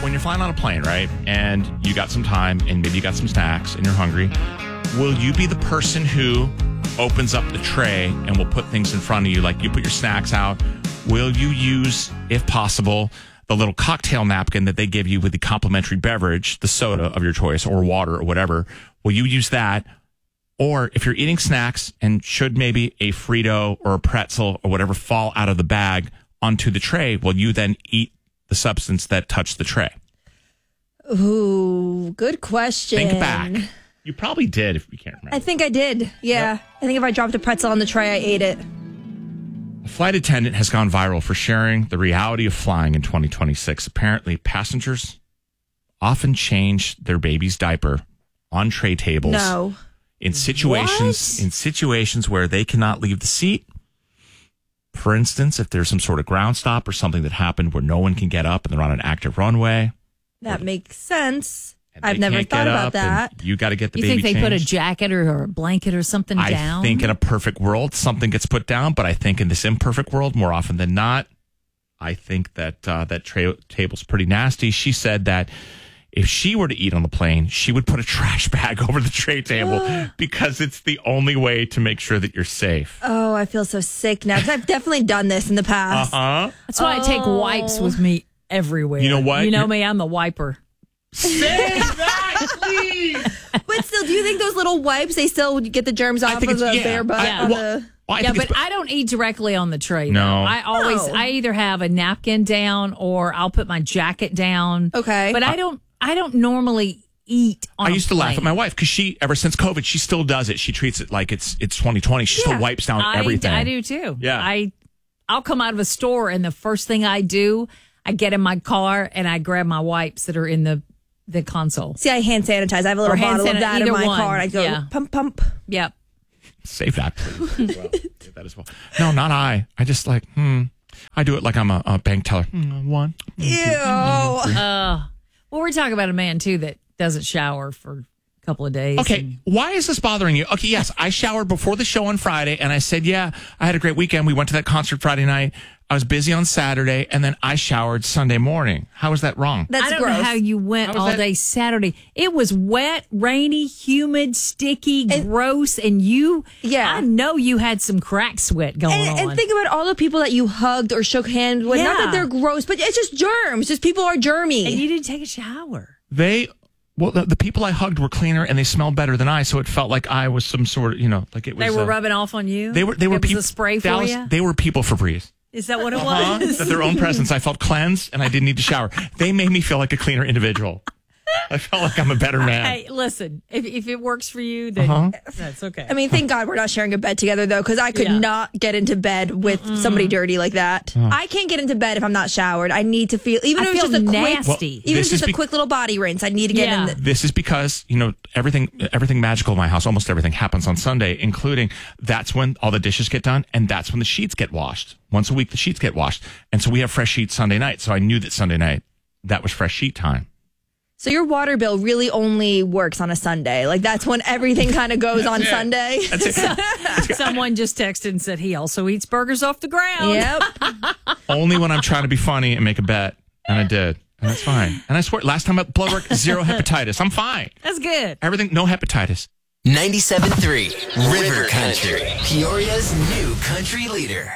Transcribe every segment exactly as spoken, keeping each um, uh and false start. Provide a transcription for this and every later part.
when you're flying on a plane, right, and you got some time and maybe you got some snacks and you're hungry, will you be the person who opens up the tray and will put things in front of you, like you put your snacks out? Will you use, if possible, the little cocktail napkin that they give you with the complimentary beverage, the soda of your choice or water or whatever? Will you use that? Or if you're eating snacks and should maybe a Frito or a pretzel or whatever fall out of the bag onto the tray, will you then eat the substance that touched the tray? Ooh, good question. Think back. You probably did if you can't remember. I think I did. Yeah. Yep. I think if I dropped a pretzel on the tray, I ate it. A flight attendant has gone viral for sharing the reality of flying in twenty twenty-six. Apparently, passengers often change their baby's diaper on tray tables. No. In situations, what? in situations where they cannot leave the seat. For instance, if there's some sort of ground stop or something that happened where no one can get up and they're on an active runway. That makes sense. I've never thought about that. You got to get the you baby think they changed. put a jacket or, or a blanket or something I down? I think in a perfect world, something gets put down. But I think in this imperfect world, more often than not, I think that uh, that tray table's pretty nasty. She said that if she were to eat on the plane, she would put a trash bag over the tray table because it's the only way to make sure that you're safe. Oh, I feel so sick now because I've definitely done this in the past. Uh-huh. That's why oh. I take wipes with me everywhere. You know what? You know you're- me, I'm the wiper. Say that, please. But still, do you think those little wipes, they still get the germs off of the yeah, bare butt? I, on well, the... well, I yeah, but it's, I don't eat directly on the tray. No. Though. I always, No. I either have a napkin down or I'll put my jacket down. Okay. But I don't, I don't normally eat on I used a to plane. laugh at my wife because she, ever since COVID, she still does it. She treats it like it's it's twenty twenty. She Yeah. still wipes down I, everything. I do too. Yeah. I, I'll come out of a store and the first thing I do, I get in my car and I grab my wipes that are in the the console. See, I hand sanitize. I have a little Or hand bottle of sanit- that in either my one. car. And I go, Yeah. pump, pump. Yep. Save that, please. As well. Save that as well. No, not I. I just like, hmm. I do it like I'm a, a bank teller. Hmm, one. Ew. Uh, well, we're talking about a man, too, that doesn't shower for a couple of days. Okay, and- why is this bothering you? Okay, yes, I showered before the show on Friday, and I said, yeah, I had a great weekend. We went to that concert Friday night. I was busy on Saturday, and then I showered Sunday morning. How is that wrong? That's I don't gross. know how you went How was all that- day Saturday. It was wet, rainy, humid, sticky, And- gross, and you, Yeah. I know you had some crack sweat going And, on. and think about all the people that you hugged or shook hands with. Not Yeah. that they're gross, but it's just germs. Just people are germy. And you didn't take a shower. They, well, the, the people I hugged were cleaner, and they smelled better than I, so it felt like I was some sort of, you know, like it was. They were uh, rubbing off on you? They were. They were It was people. a spray for Dallas, you? They were people Febreze. Is that what it Uh-huh. was? That their own presence, I felt cleansed, and I didn't need to shower. They made me feel like a cleaner individual. I felt like I'm a better man. Hey, listen, if, if it works for you, then Uh-huh. that's okay. I mean, thank God we're not sharing a bed together, though, because I could Yeah. not get into bed with Mm-mm. somebody dirty like that. I can't get into bed if I'm not showered. I need to feel, even I if it's feel just a nasty. quick, Well, even if this it's just is a be- quick little body rinse. I need to get Yeah. in. The, This is because, you know, everything everything magical in my house, almost everything happens on Sunday, including that's when all the dishes get done, and that's when the sheets get washed. Once a week, the sheets get washed. And so we have fresh sheets Sunday night. So I knew that Sunday night, that was fresh sheet time. so your water bill really only works on a Sunday. Like that's when everything kind of goes on it. Sunday. That's it. Someone just texted and said he also eats burgers off the ground. Yep. Only when I'm trying to be funny and make a bet. And I did. And that's fine. And I swear, last time at blood work, zero hepatitis. I'm fine. That's good. Everything, no hepatitis. ninety-seven point three River Country, Peoria's new country leader.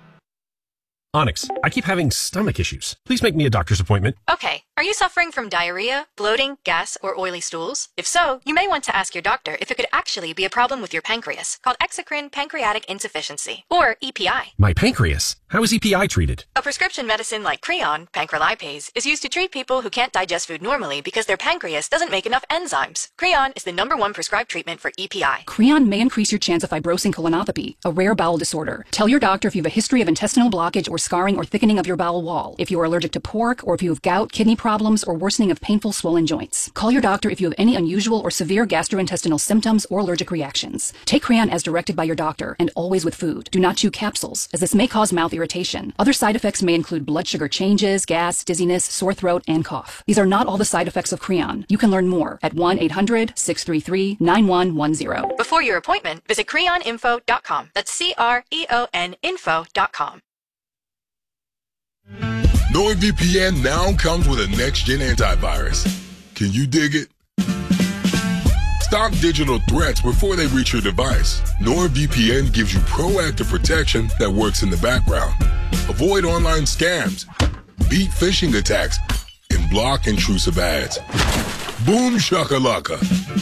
Onyx, I keep having stomach issues. Please make me a doctor's appointment. Okay, are you suffering from diarrhea, bloating, gas, or oily stools? If so, you may want to ask your doctor if it could actually be a problem with your pancreas, called exocrine pancreatic insufficiency, or E P I. My pancreas. How is E P I treated? A prescription medicine like Creon, pancrelipase, is used to treat people who can't digest food normally because their pancreas doesn't make enough enzymes. Creon is the number one prescribed treatment for E P I. Creon may increase your chance of fibrosing colonopathy, a rare bowel disorder. Tell your doctor if you have a history of intestinal blockage or scarring or thickening of your bowel wall, if you are allergic to pork, or if you have gout, kidney problems, or worsening of painful swollen joints. Call your doctor if you have any unusual or severe gastrointestinal symptoms or allergic reactions. Take Creon as directed by your doctor, and always with food. Do not chew capsules, as this may cause mouth irritation. Other side effects may include blood sugar changes, gas, dizziness, sore throat, and cough. These are not all the side effects of Creon. You can learn more at one eight hundred six three three nine one one zero. Before your appointment, visit creon info dot com. That's C R E O N info dot com. NordVPN now comes with a next-gen antivirus. Can you dig it? Stop digital threats before they reach your device. NordVPN gives you proactive protection that works in the background. Avoid online scams, beat phishing attacks, and block intrusive ads. Boom shakalaka.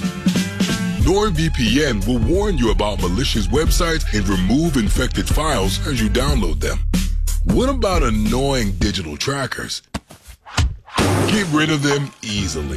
NordVPN will warn you about malicious websites and remove infected files as you download them. What about annoying digital trackers? Get rid of them easily.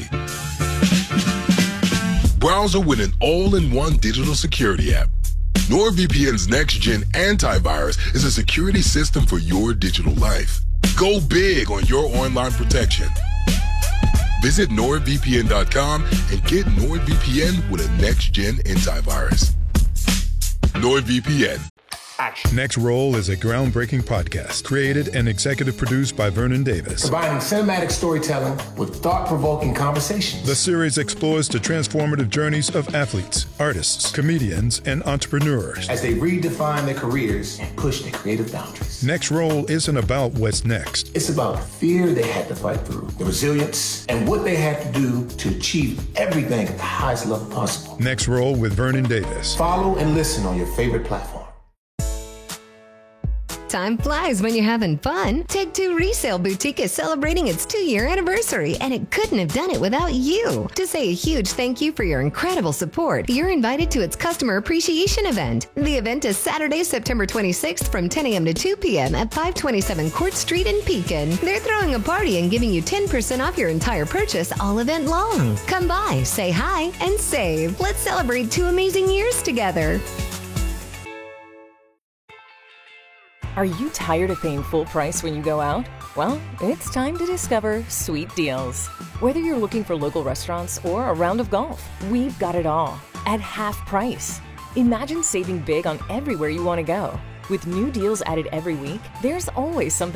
Browser with an all-in-one digital security app. NordVPN's next-gen antivirus is a security system for your digital life. Go big on your online protection. Visit nord V P N dot com and get NordVPN with a next-gen antivirus. NordVPN. Action. Next Roll is a groundbreaking podcast created and executive produced by Vernon Davis. Combining cinematic storytelling with thought-provoking conversations. The series explores the transformative journeys of athletes, artists, comedians, and entrepreneurs as they redefine their careers and push their creative boundaries. Next Roll isn't about what's next. It's about the fear they had to fight through, the resilience, and what they had to do to achieve everything at the highest level possible. Next Roll with Vernon Davis. Follow and listen on your favorite platform. Time flies when you're having fun. Take Two Resale Boutique is celebrating its two-year anniversary, and it couldn't have done it without you. To say a huge thank you for your incredible support, you're invited to its customer appreciation event. The event is Saturday, September twenty-sixth from ten a.m. to two p.m. at five twenty-seven Court Street in Pekin. They're throwing a party and giving you ten percent off your entire purchase all event long. Come by, say hi, and save. Let's celebrate two amazing years together. Are you tired of paying full price when you go out? Well, it's time to discover Sweet Deals. Whether you're looking for local restaurants or a round of golf, we've got it all at half price. Imagine saving big on everywhere you want to go. With new deals added every week, there's always something